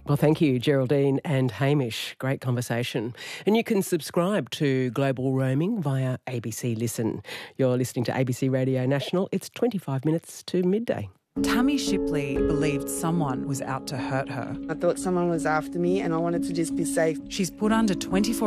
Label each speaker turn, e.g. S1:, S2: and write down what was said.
S1: Well, thank you, Geraldine and Hamish. Great conversation. And you can subscribe to Global Roaming via ABC Listen. You're listening to ABC Radio National. It's 25 minutes to midday.
S2: Tammy Shipley believed someone was out to hurt her.
S3: I thought someone was after me and I wanted to just be safe.
S2: She's put under 24